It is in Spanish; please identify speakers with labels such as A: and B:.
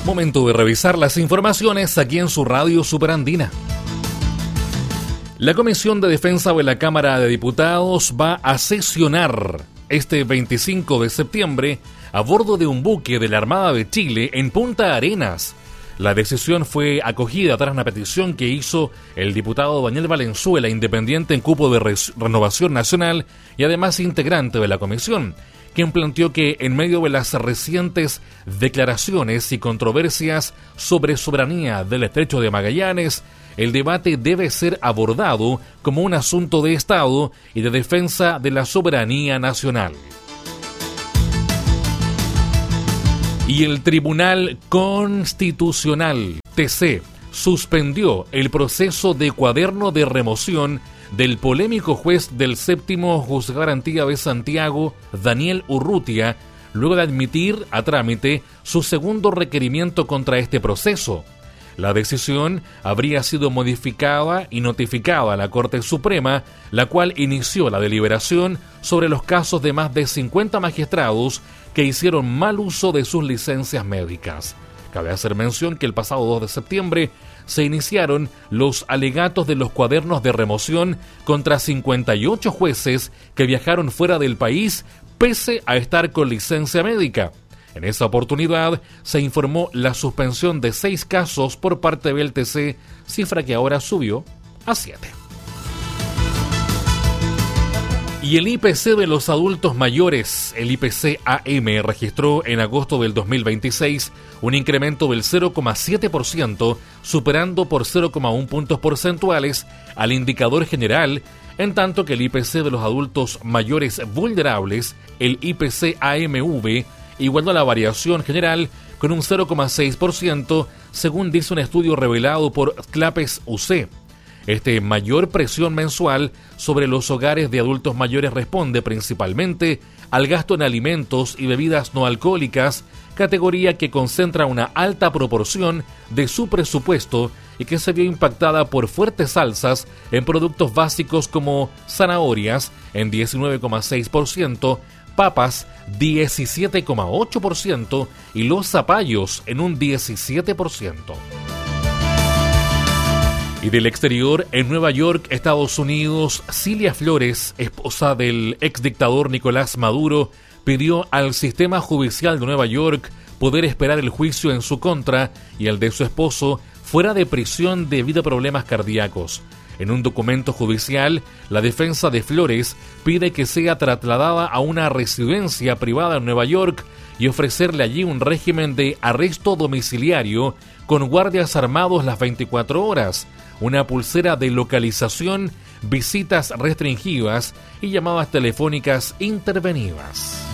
A: Momento de revisar las informaciones aquí en su radio Superandina. La Comisión de Defensa de la Cámara de Diputados va a sesionar este 25 de septiembre a bordo de un buque de la Armada de Chile en Punta Arenas. La decisión fue acogida tras una petición que hizo el diputado Daniel Valenzuela, independiente en cupo de Renovación Nacional y además integrante de la comisión, quien planteó que en medio de las recientes declaraciones y controversias sobre soberanía del Estrecho de Magallanes, el debate debe ser abordado como un asunto de Estado y de defensa de la soberanía nacional. Y el Tribunal Constitucional, TC, suspendió el proceso de cuaderno de remoción del polémico juez del séptimo Juzgado de Garantía de Santiago, Daniel Urrutia, luego de admitir a trámite su segundo requerimiento contra este proceso. La decisión habría sido modificada y notificada a la Corte Suprema, la cual inició la deliberación sobre los casos de más de 50 magistrados que hicieron mal uso de sus licencias médicas. Cabe hacer mención que el pasado 2 de septiembre se iniciaron los alegatos de los cuadernos de remoción contra 58 jueces que viajaron fuera del país pese a estar con licencia médica. En esa oportunidad se informó la suspensión de 6 casos por parte del TC, cifra que ahora subió a 7. Y el IPC de los adultos mayores, el IPC-AM, registró en agosto del 2026 un incremento del 0,7%, superando por 0,1 puntos porcentuales al indicador general, en tanto que el IPC de los adultos mayores vulnerables, el IPC-AMV, igualó la variación general con un 0,6%, según dice un estudio revelado por Clapes UC. Mayor presión mensual sobre los hogares de adultos mayores responde principalmente al gasto en alimentos y bebidas no alcohólicas, categoría que concentra una alta proporción de su presupuesto y que se vio impactada por fuertes alzas en productos básicos como zanahorias en 19,6%, papas 17,8% y los zapallos en un 17%. Y del exterior, en Nueva York, Estados Unidos, Cilia Flores, esposa del exdictador Nicolás Maduro, pidió al sistema judicial de Nueva York poder esperar el juicio en su contra y el de su esposo fuera de prisión debido a problemas cardíacos. En un documento judicial, la defensa de Flores pide que sea trasladada a una residencia privada en Nueva York y ofrecerle allí un régimen de arresto domiciliario con guardias armados las 24 horas, una pulsera de localización, visitas restringidas y llamadas telefónicas intervenidas.